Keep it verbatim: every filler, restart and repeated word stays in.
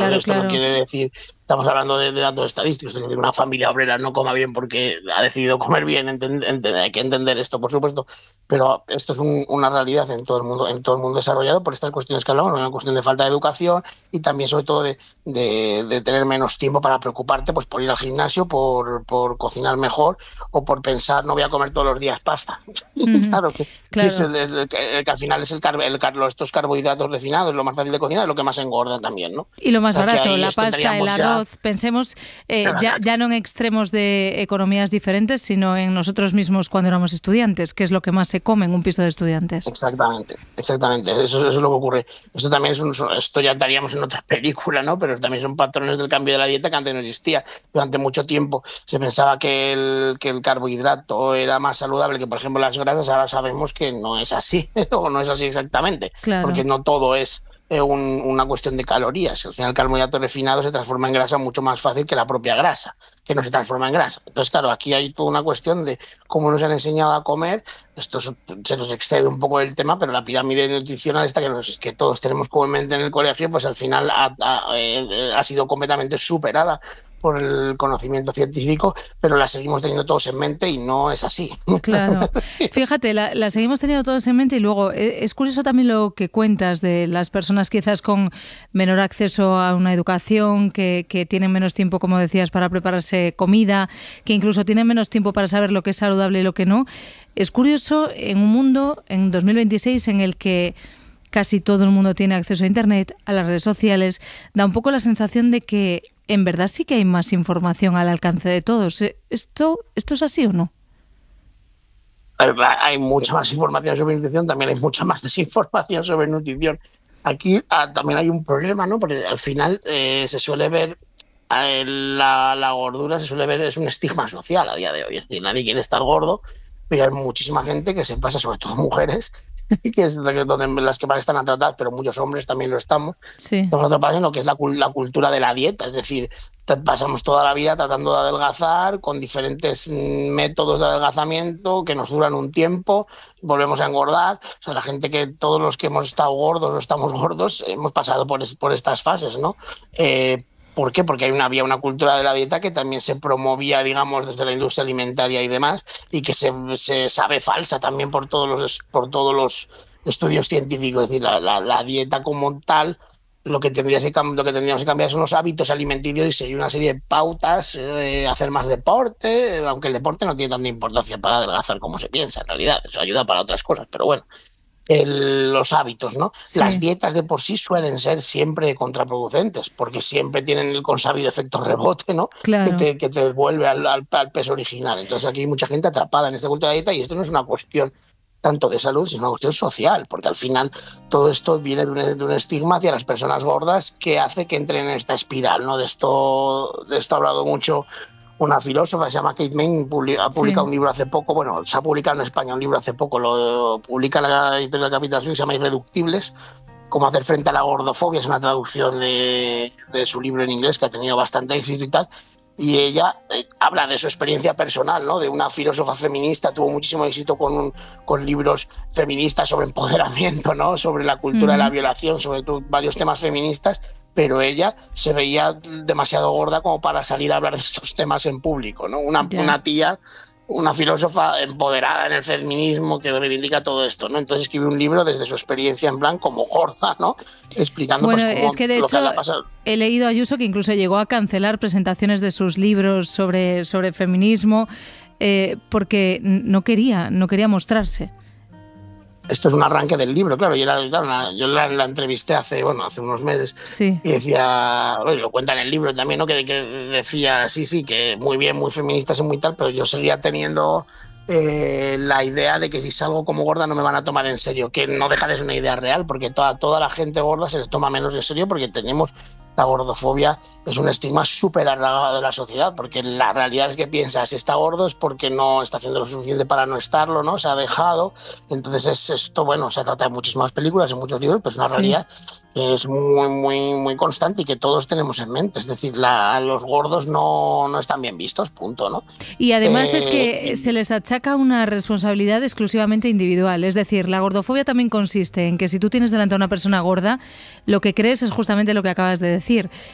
Claro, esto no claro. quiere decir, estamos hablando de, de datos estadísticos, de que una familia obrera no coma bien porque ha decidido comer bien, enten, enten, hay que entender esto, por supuesto, pero esto es un, una realidad en todo el mundo, en todo el mundo desarrollado por estas cuestiones que hablamos, una cuestión de falta de educación y también sobre todo de, de, de tener menos tiempo para preocuparte pues por ir al gimnasio, por, por cocinar mejor o por pensar no voy a comer todos los días pasta. Ujú. Claro que, que, es Claro. el, el, que, que al final es el, car el car estos carbohidratos refinados, lo más fácil de cocinar, es lo que más engorda también, ¿no? O Y lo más sea que barato, ahí la esto pasta, el entraríamos ya arroz. Pensemos eh, en la ya, caca. ya no en extremos de economías diferentes, sino en nosotros mismos cuando éramos estudiantes, que es lo que más se come en un piso de estudiantes. Exactamente, exactamente, eso, eso es lo que ocurre. Esto también es un, esto ya estaríamos en otra película, ¿no? Pero también son patrones del cambio de la dieta que antes no existía. Durante mucho tiempo se pensaba que el, que el carbohidrato era más saludable que, por ejemplo, las grasas. Ahora sabemos que no es así, o no es así exactamente, porque Claro. no todo es eh, un, una cuestión de calorías. Al final, el carbohidrato refinado se transforma en grasa mucho más fácil que la propia grasa, que no se transforma en grasa. Entonces, claro, aquí hay toda una cuestión de cómo nos han enseñado a comer. Esto se nos excede un poco el tema, pero la pirámide nutricional esta que, nos, que todos tenemos comúnmente en el colegio, pues al final ha, ha, eh, ha sido completamente superada por el conocimiento científico, pero la seguimos teniendo todos en mente y no es así. Claro. Fíjate, la, la seguimos teniendo todos en mente y luego eh, es curioso también lo que cuentas de las personas quizás con menor acceso a una educación, que, que tienen menos tiempo, como decías, para prepararse comida, que incluso tienen menos tiempo para saber lo que es saludable y lo que no. Es curioso en un mundo, en dos mil veintiséis, en el que casi todo el mundo tiene acceso a Internet, a las redes sociales, da un poco la sensación de que en verdad sí que hay más información al alcance de todos. ¿Esto, esto es así o no? Hay mucha más información sobre nutrición, también hay mucha más desinformación sobre nutrición. Aquí ah, también hay un problema, ¿no? Porque al final eh, se suele ver eh, la, la gordura, se suele ver, es un estigma social a día de hoy. Es decir, nadie quiere estar gordo, pero hay muchísima gente que se pasa, sobre todo mujeres, que es donde las que más están tratadas, pero muchos hombres también lo estamos. Sí. Estamos atrapados en lo que es la, la cultura de la dieta, es decir, pasamos toda la vida tratando de adelgazar con diferentes métodos de adelgazamiento que nos duran un tiempo, volvemos a engordar. O sea, la gente que todos los que hemos estado gordos o estamos gordos hemos pasado por, es, por estas fases, ¿no? Eh, ¿Por qué? Porque hay una, había una cultura de la dieta que también se promovía, digamos, desde la industria alimentaria y demás, y que se, se sabe falsa también por todos los, por todos los estudios científicos. Es decir, la, la, la dieta como tal, lo que, tendría que, lo que tendríamos que cambiar son los hábitos alimenticios y seguir una serie de pautas, eh, hacer más deporte, aunque el deporte no tiene tanta importancia para adelgazar como se piensa, en realidad. Eso ayuda para otras cosas, pero bueno. El, los hábitos, ¿no? Sí. Las dietas de por sí suelen ser siempre contraproducentes, porque siempre tienen el consabido efecto rebote, ¿no? Claro. Que te, que te devuelve al, al, al peso original. Entonces aquí hay mucha gente atrapada en esta cultura de la dieta y esto no es una cuestión tanto de salud, sino una cuestión social, porque al final todo esto viene de un, de un estigma hacia las personas gordas que hace que entren en esta espiral, ¿no? De esto, de esto ha hablado mucho una filósofa, se llama Kate Manne, ha publicado Sí. un libro hace poco, bueno, se ha publicado en España un libro hace poco, lo publica la editorial Capital Sur, se llama Irreductibles, cómo hacer frente a la gordofobia, es una traducción de, de su libro en inglés que ha tenido bastante éxito y tal, y ella eh, habla de su experiencia personal, ¿no? De una filósofa feminista, tuvo muchísimo éxito con, un, con libros feministas sobre empoderamiento, ¿no? Sobre la cultura uh-huh. de la violación, sobre todo varios temas feministas, pero ella se veía demasiado gorda como para salir a hablar de estos temas en público, ¿no? Una, una tía, una filósofa empoderada en el feminismo que reivindica todo esto, ¿no? Entonces escribe un libro desde su experiencia en plan como gorda, ¿no? Explicando bueno, pues cómo es que de lo hecho, que le ha pasado. He leído a Ayuso que incluso llegó a cancelar presentaciones de sus libros sobre, sobre feminismo eh, porque no quería, no quería mostrarse. Esto es un arranque del libro, claro. Yo la, claro, yo la, la entrevisté hace, bueno, hace unos meses sí. y decía, bueno, lo cuenta en el libro también, ¿no? Que, que decía, sí, sí, que muy bien, muy feministas y muy tal, pero yo seguía teniendo eh, la idea de que si salgo como gorda no me van a tomar en serio, que no deja de ser una idea real, porque toda, toda la gente gorda se les toma menos en serio porque tenemos... La gordofobia es un estigma súper arraigado de la sociedad, porque la realidad es que piensas, si está gordo es porque no está haciendo lo suficiente para no estarlo, ¿no? Se ha dejado. Entonces es esto, bueno, se trata de muchísimas películas, en muchos libros, pero es una sí. realidad que es muy, muy, muy constante y que todos tenemos en mente. Es decir, la, los gordos no, no están bien vistos, punto, ¿no? Y además eh, es que y... se les achaca una responsabilidad exclusivamente individual. Es decir, la gordofobia también consiste en que si tú tienes delante a una persona gorda, lo que crees es justamente lo que acabas de decir.